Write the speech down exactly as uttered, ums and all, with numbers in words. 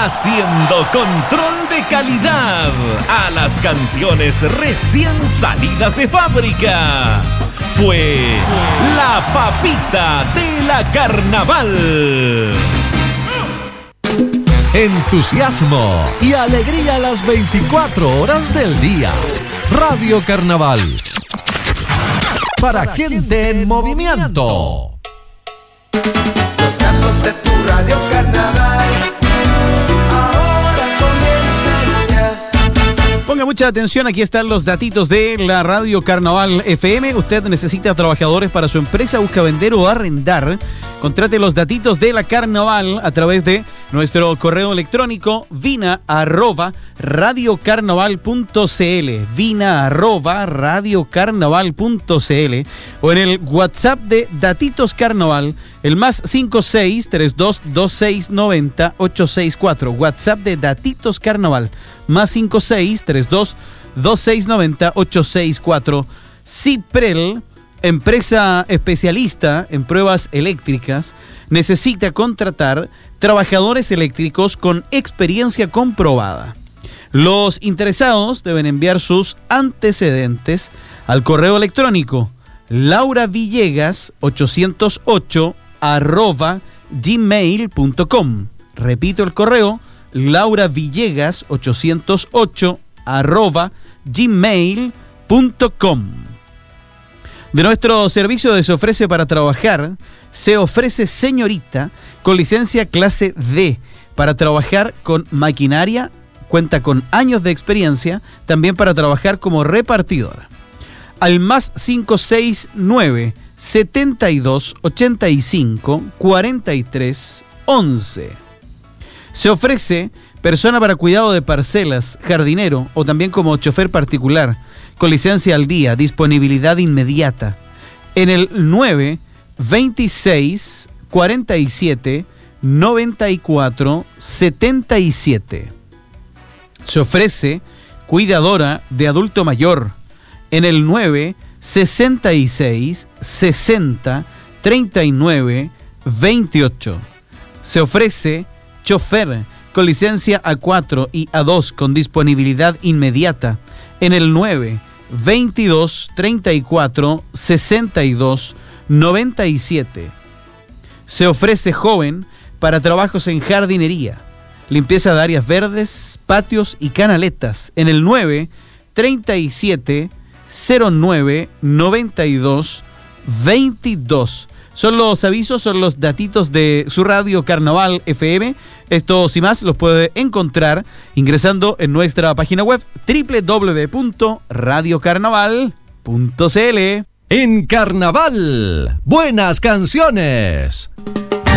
haciendo control de calidad a las canciones recién salidas de fábrica. Fue La Papita de la Carnaval. Entusiasmo y alegría a las veinticuatro horas del día. Radio Carnaval. Para gente en movimiento. Los datos de tu Radio Carnaval ahora comienzan ya. Ponga mucha atención, aquí están los datitos de la Radio Carnaval F M. Usted necesita trabajadores para su empresa, busca vender o arrendar. Contrate los datitos de la Carnaval a través de nuestro correo electrónico vina arroba radiocarnaval punto cl, vina arroba radiocarnaval punto cl, o en el WhatsApp de Datitos Carnaval, el más cinco seis tres dos dos seis nueve cero ocho seis cuatro. WhatsApp de Datitos Carnaval, más cinco seis tres dos dos seis nueve cero ocho seis cuatro. Ciprel, empresa especialista en pruebas eléctricas, necesita contratar trabajadores eléctricos con experiencia comprobada. Los interesados deben enviar sus antecedentes al correo electrónico lauravillegas ochocientos ocho arroba gmail punto com. Repito el correo, lauravillegas ochocientos ocho arroba gmail punto com. De nuestro servicio de Se Ofrece para Trabajar, se ofrece señorita con licencia clase D para trabajar con maquinaria, cuenta con años de experiencia, también para trabajar como repartidora. Al más cinco seis nueve setenta y dos ochenta y cinco cuarenta y tres once. Se ofrece persona para cuidado de parcelas, jardinero o también como chofer particular, con licencia al día, disponibilidad inmediata. En el nueve veintiséis cuarenta y siete noventa y cuatro setenta y siete. Se ofrece cuidadora de adulto mayor en el nueve sesenta y seis sesenta treinta y nueve veintiocho. Se ofrece chofer con licencia A cuatro y A dos con disponibilidad inmediata en el nueve veintidós treinta y cuatro sesenta y dos noventa y siete. Se ofrece joven para trabajos en jardinería, limpieza de áreas verdes, patios y canaletas en el nueve treinta y siete cero nueve noventa y dos veintidós. Son los avisos, son los datitos de su Radio Carnaval F M. Estos y más los puede encontrar ingresando en nuestra página web doble u doble u doble u punto radio carnaval punto cl. En Carnaval, buenas canciones.